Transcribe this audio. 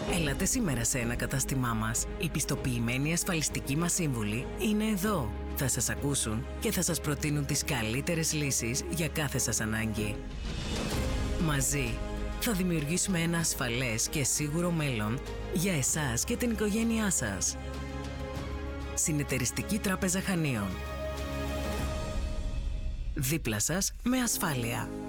Έλατε σήμερα σε ένα κατάστημά μας. Οι πιστοποιημένοι ασφαλιστικοί μας σύμβουλοι είναι εδώ. Θα σας ακούσουν και θα σας προτείνουν τις καλύτερες λύσεις για κάθε σας ανάγκη. Μαζί θα δημιουργήσουμε ένα ασφαλές και σίγουρο μέλλον για εσάς και την οικογένειά σας. Συνεταιριστική Τράπεζα Χανίων. Δίπλα σας με ασφάλεια.